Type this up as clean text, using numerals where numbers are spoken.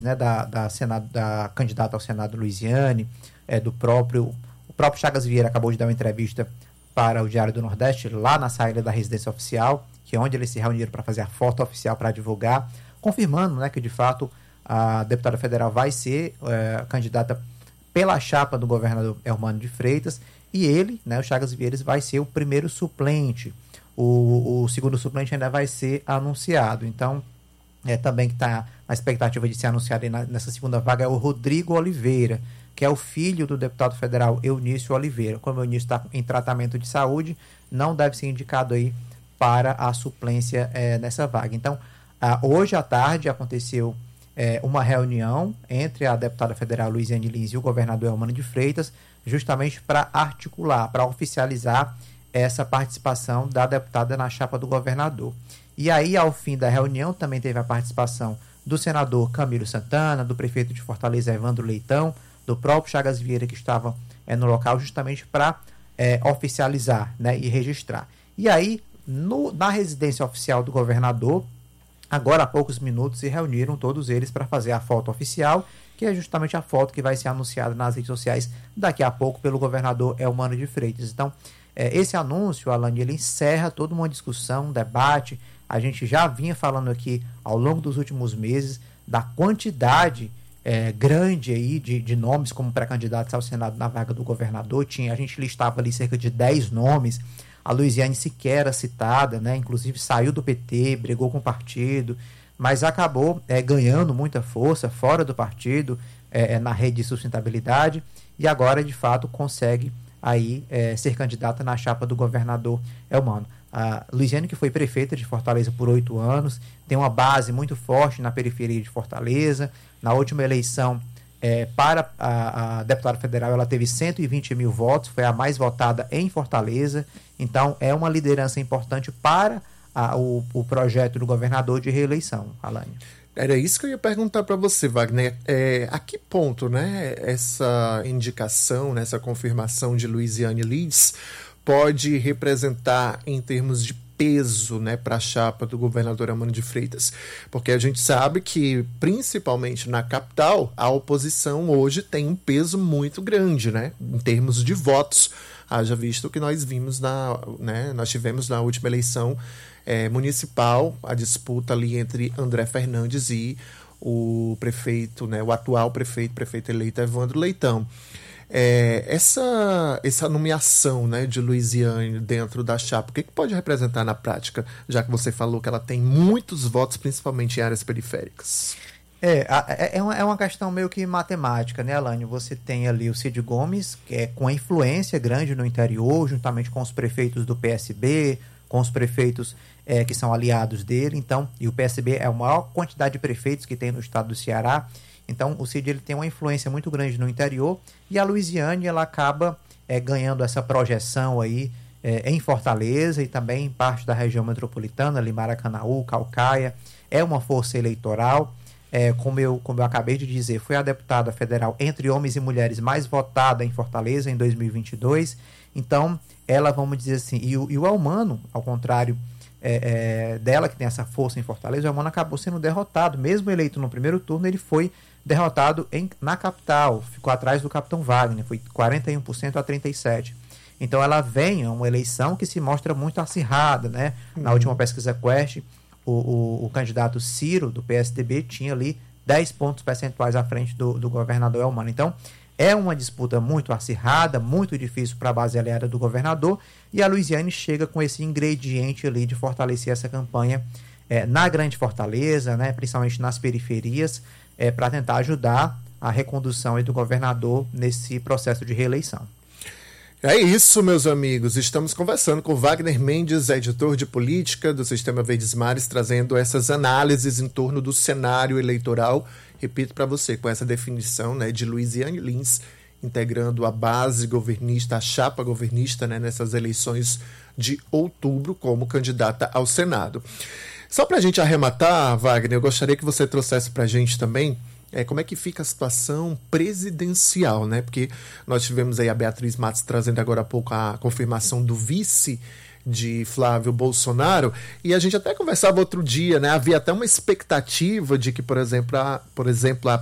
né, da candidata ao Senado Luiziane, o próprio Chagas Vieira acabou de dar uma entrevista para o Diário do Nordeste, lá na saída da residência oficial, que é onde eles se reuniram para fazer a foto oficial para divulgar, confirmando, né, que de fato a deputada federal vai ser candidata pela chapa do governador Eumano de Freitas, e ele, né, o Chagas Vieira, vai ser o primeiro suplente. O segundo suplente ainda vai ser anunciado. Então, também que está na expectativa de ser anunciado nessa segunda vaga é o Rodrigo Oliveira, que é o filho do deputado federal Eunício Oliveira. Como o Eunício está em tratamento de saúde, não deve ser indicado aí para a suplência nessa vaga. Então, hoje à tarde aconteceu uma reunião entre a deputada federal Luiziane Lins e o governador Eumano de Freitas, justamente para articular, para oficializar essa participação da deputada na chapa do governador. E aí, ao fim da reunião, também teve a participação do senador Camilo Santana, do prefeito de Fortaleza, Evandro Leitão, do próprio Chagas Vieira, que estava no local justamente para oficializar, né, e registrar. E aí, na residência oficial do governador, agora há poucos minutos, se reuniram todos eles para fazer a foto oficial, que é justamente a foto que vai ser anunciada nas redes sociais daqui a pouco pelo governador Eumano de Freitas. Então, esse anúncio, Alane, ele encerra toda uma discussão, um debate. A gente já vinha falando aqui ao longo dos últimos meses da quantidade grande aí de nomes como pré-candidatos ao Senado na vaga do governador. A gente listava ali cerca de 10 nomes. A Luiziane sequer era citada, né? Inclusive saiu do PT, brigou com o partido, mas acabou ganhando muita força fora do partido, na rede de sustentabilidade, e agora de fato consegue aí ser candidata na chapa do governador Eumano. A Luiziane, que foi prefeita de Fortaleza por 8 anos, tem uma base muito forte na periferia de Fortaleza. Na última eleição para a deputada federal, ela teve 120 mil votos, foi a mais votada em Fortaleza. Então é uma liderança importante para o projeto do governador de reeleição, Alane. Era isso que eu ia perguntar para você, Wagner. A que ponto, né, essa indicação, né, essa confirmação de Luiziane Lins pode representar em termos de peso, né, para a chapa do governador Eumano de Freitas? Porque a gente sabe que, principalmente na capital, a oposição hoje tem um peso muito grande, né, em termos de votos. Haja visto que nós vimos nós tivemos na última eleição municipal a disputa ali entre André Fernandes e o prefeito, né, o atual prefeito eleito Evandro Leitão. Essa nomeação, né, de Luiziane dentro da chapa, o que pode representar na prática, já que você falou que ela tem muitos votos, principalmente em áreas periféricas? É uma questão meio que matemática, né, Alane? Você tem ali o Cid Gomes, que é com influência grande no interior, juntamente com os prefeitos do PSB, com os prefeitos que são aliados dele. Então, e o PSB é a maior quantidade de prefeitos que tem no estado do Ceará. Então, o Cid ele tem uma influência muito grande no interior, e a Luiziane ela acaba ganhando essa projeção aí em Fortaleza e também em parte da região metropolitana, ali Maracanaú, Caucaia. É uma força eleitoral. Como eu acabei de dizer, foi a deputada federal entre homens e mulheres mais votada em Fortaleza em 2022. Então, ela, vamos dizer assim, e o Eumano, ao contrário dela, que tem essa força em Fortaleza, o Eumano acabou sendo derrotado. Mesmo eleito no primeiro turno, ele foi derrotado na capital, ficou atrás do capitão Wagner, foi 41% a 37%. Então, ela vem a uma eleição que se mostra muito acirrada, né? Na última pesquisa Quest, o candidato Ciro, do PSDB, tinha ali 10 pontos percentuais à frente do governador Eumano. Então, é uma disputa muito acirrada, muito difícil para a base aliada do governador, e a Luiziane chega com esse ingrediente ali de fortalecer essa campanha na Grande Fortaleza, né, principalmente nas periferias, para tentar ajudar a recondução aí do governador nesse processo de reeleição. É isso, meus amigos. Estamos conversando com Wagner Mendes, editor de política do Sistema Verdes Mares, trazendo essas análises em torno do cenário eleitoral. Repito para você, com essa definição, né, de Luiziane Lins, integrando a base governista, a chapa governista, né, nessas eleições de outubro como candidata ao Senado. Só para a gente arrematar, Wagner, eu gostaria que você trouxesse para a gente também como é que fica a situação presidencial, né? Porque nós tivemos aí a Beatriz Matos trazendo agora há pouco a confirmação do vice de Flávio Bolsonaro, e a gente até conversava outro dia, né? Havia até uma expectativa de que, por exemplo, a